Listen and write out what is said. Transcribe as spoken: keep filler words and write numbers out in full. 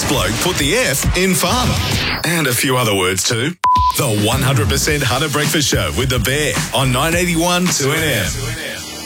bloke put the F in fun. And a few other words too. The one hundred percent Hunter Breakfast Show with the Bear on nine eighty-one two N M.